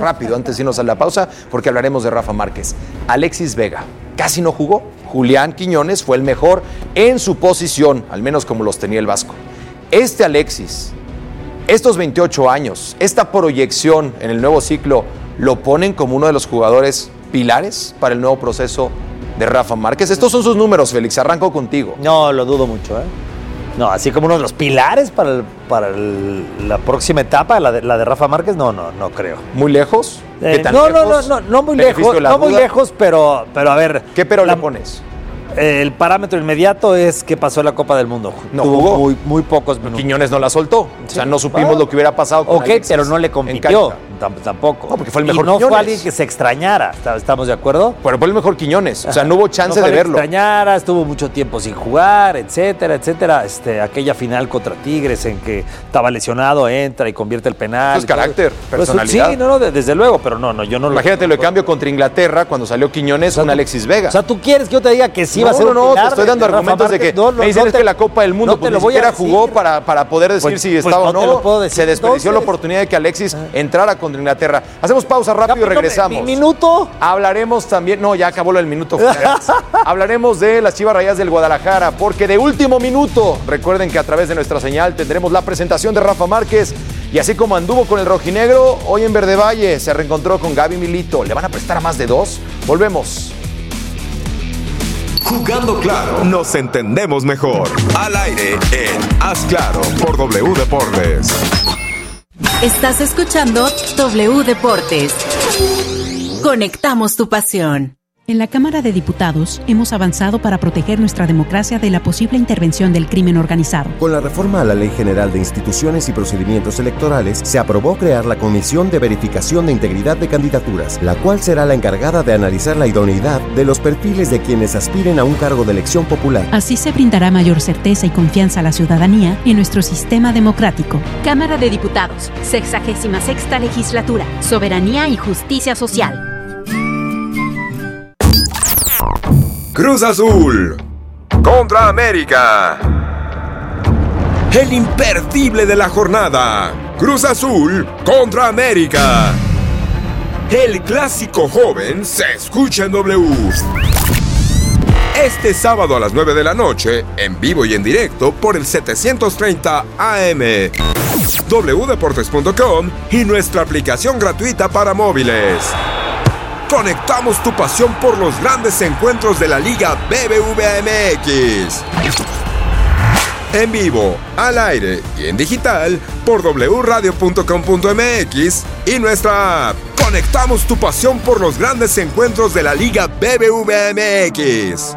rápido, antes de irnos a la pausa, porque hablaremos de Rafa Márquez. Alexis Vega, casi no jugó. Julián Quiñones fue el mejor en su posición, al menos como los tenía el Vasco. Este Alexis, estos 28 años, esta proyección en el nuevo ciclo, ¿lo ponen como uno de los jugadores pilares para el nuevo proceso de Rafa Márquez? Estos son sus números, Félix, arranco contigo. No, lo dudo mucho, ¿eh? No, así como uno de los pilares para la próxima etapa, la de Rafa Márquez, no creo. ¿Muy lejos? ¿Qué tan lejos? No muy lejos, no muy lejos, pero a ver. ¿Qué pero le pones? El parámetro inmediato es que pasó la Copa del Mundo. No jugó. Muy pocos minutos. Quiñones no la soltó. Sí. O sea, no supimos lo que hubiera pasado con Alexis. Pero no le compitió. Tampoco. No, porque fue el mejor Quiñones. Fue alguien que se extrañara. ¿Estamos de acuerdo? Pero fue el mejor Quiñones. O sea, no hubo chance de verlo. Se extrañara, estuvo mucho tiempo sin jugar, etcétera. Aquella final contra Tigres en que estaba lesionado, entra y convierte el penal. Es carácter, personalidad. Sí, desde luego, pero yo no lo... Imagínate lo de cambio contra Inglaterra cuando salió Quiñones, un Alexis Vega. O sea, ¿tú quieres que yo te diga que sí va a ser un pilar? Te estoy dando argumentos de que me dicen es que la Copa del Mundo pues ni siquiera jugó para poder decir si estaba o no. Se desperdició la oportunidad de que Alexis entrara contra Inglaterra. Hacemos pausa rápido y regresamos. ¿Minuto? Hablaremos también... No, ya acabó lo del minuto. Hablaremos de las Chivas Rayadas del Guadalajara, porque de último minuto, recuerden que a través de nuestra señal tendremos la presentación de Rafa Márquez. Y así como anduvo con el rojinegro, hoy en Verde Valle se reencontró con Gaby Milito. ¿Le van a prestar a más de 2? Volvemos. Jugando claro, nos entendemos mejor. Al aire en Haz Claro por W Deportes. Estás escuchando W Deportes. Conectamos tu pasión. En la Cámara de Diputados hemos avanzado para proteger nuestra democracia de la posible intervención del crimen organizado. Con la reforma a la Ley General de Instituciones y Procedimientos Electorales, se aprobó crear la Comisión de Verificación de Integridad de Candidaturas, la cual será la encargada de analizar la idoneidad de los perfiles de quienes aspiren a un cargo de elección popular. Así se brindará mayor certeza y confianza a la ciudadanía en nuestro sistema democrático. Cámara de Diputados, 66ª Legislatura, Soberanía y Justicia Social. Cruz Azul contra América. El imperdible de la jornada. Cruz Azul contra América. El clásico joven se escucha en W. Este sábado a las 9 de la noche, en vivo y en directo por el 730 AM, wdeportes.com y nuestra aplicación gratuita para móviles. Conectamos tu pasión por los grandes encuentros de la Liga BBVA MX. En vivo, al aire y en digital por wradio.com.mx y nuestra app. Conectamos tu pasión por los grandes encuentros de la Liga BBVA MX.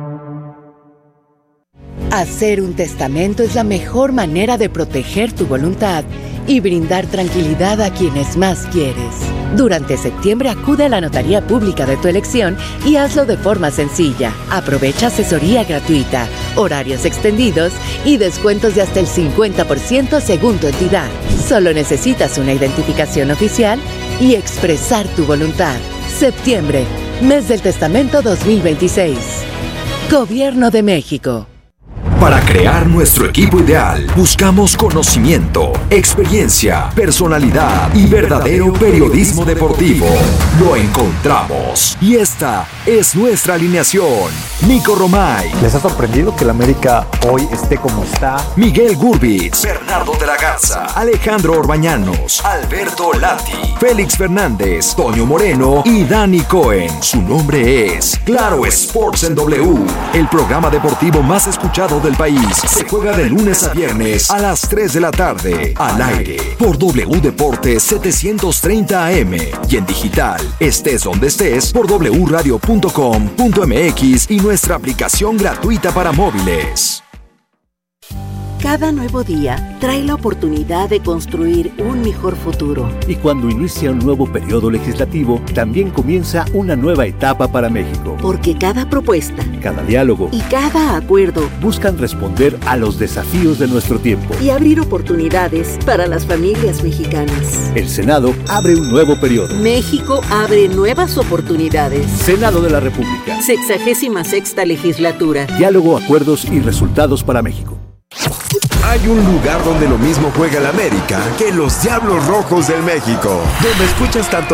Hacer un testamento es la mejor manera de proteger tu voluntad y brindar tranquilidad a quienes más quieres. Durante septiembre acude a la notaría pública de tu elección y hazlo de forma sencilla. Aprovecha asesoría gratuita, horarios extendidos y descuentos de hasta el 50% según tu entidad. Solo necesitas una identificación oficial y expresar tu voluntad. Septiembre, mes del testamento 2026. Gobierno de México. Para crear nuestro equipo ideal, buscamos conocimiento, experiencia, personalidad y verdadero periodismo deportivo. Lo encontramos. Y esta es nuestra alineación. Nico Romay. ¿Les ha sorprendido que el América hoy esté como está? Miguel Gurbitz. Bernardo de la Garza. Alejandro Orbañanos. Alberto Lati. Félix Fernández. Toño Moreno y Dani Cohen. Su nombre es Claro Sports en W. El programa deportivo más escuchado del país. Se juega de lunes a viernes a las 3 de la tarde. Al aire por W Deportes 730 AM. Y en digital, estés donde estés, por wradio.com.mx y nuestra aplicación gratuita para móviles. Cada nuevo día trae la oportunidad de construir un mejor futuro. Y cuando inicia un nuevo periodo legislativo, también comienza una nueva etapa para México. Porque cada propuesta, cada diálogo y cada acuerdo buscan responder a los desafíos de nuestro tiempo y abrir oportunidades para las familias mexicanas. El Senado abre un nuevo periodo. México abre nuevas oportunidades. Senado de la República. 66ª Legislatura. Diálogo, acuerdos y resultados para México. Hay un lugar donde lo mismo juega el América que los Diablos Rojos del México, donde escuchas tanto